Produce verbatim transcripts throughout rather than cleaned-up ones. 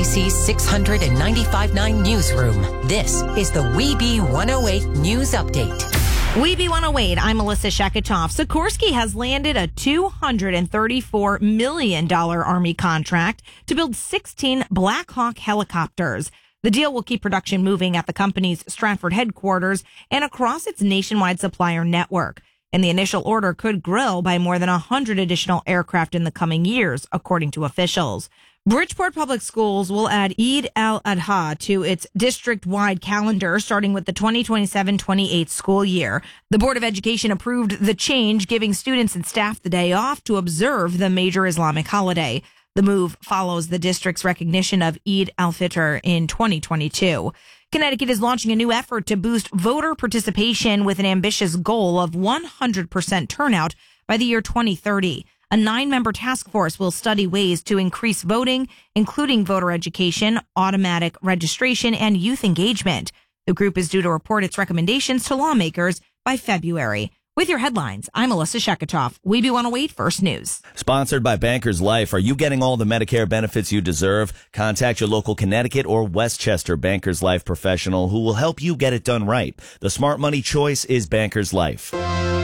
C's six ninety-five point nine Newsroom. This is the W E B one oh eight News Update. W E B one oh eight, I'm Melissa Sheketoff. Sikorsky has landed a two hundred thirty-four million dollars Army contract to build sixteen Black Hawk helicopters. The deal will keep production moving at the company's Stratford headquarters and across its nationwide supplier network. And the initial order could grow by more than one hundred additional aircraft in the coming years, according to officials. Bridgeport Public Schools will add Eid al-Adha to its district-wide calendar starting with the twenty twenty-seven twenty-eight school year. The Board of Education approved the change, giving students and staff the day off to observe the major Islamic holiday. The move follows the district's recognition of Eid al-Fitr in twenty twenty-two. Connecticut is launching a new effort to boost voter participation with an ambitious goal of one hundred percent turnout by the year twenty thirty. A nine-member task force will study ways to increase voting, including voter education, automatic registration, and youth engagement. The group is due to report its recommendations to lawmakers by February. With your headlines, I'm Melissa Sheketoff, W E B one oh eight First News. Sponsored by Bankers Life. Are you getting all the Medicare benefits you deserve? Contact your local Connecticut or Westchester Bankers Life professional who will help you get it done right. The smart money choice is Bankers Life.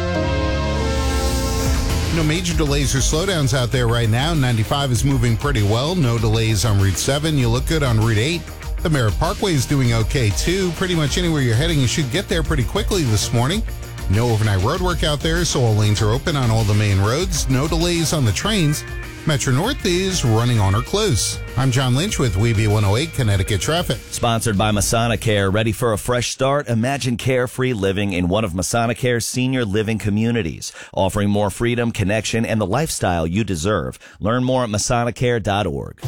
No major delays or slowdowns out there right now. ninety-five is moving pretty well. No delays on Route seven. You look good on Route eight. The Merritt Parkway is doing okay, too. Pretty much anywhere you're heading, you should get there pretty quickly this morning. No overnight road work out there, so all lanes are open on all the main roads. No delays on the trains. Metro North is running on or close. I'm John Lynch with W E B one oh eight Connecticut Traffic. Sponsored by Masana Care. Ready for a fresh start? Imagine carefree living in one of Masana Care's senior living communities, offering more freedom, connection, and the lifestyle you deserve. Learn more at masana care dot org.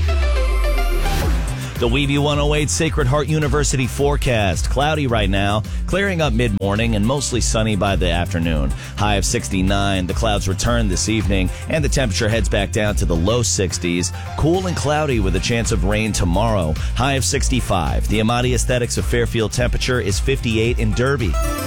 The W E B one oh eight Sacred Heart University forecast. Cloudy right now, clearing up mid-morning and mostly sunny by the afternoon. High of sixty-nine. The clouds return this evening and the temperature heads back down to the low sixties. Cool and cloudy with a chance of rain tomorrow. High of sixty-five. The Amati Aesthetics of Fairfield temperature is fifty-eight in Derby.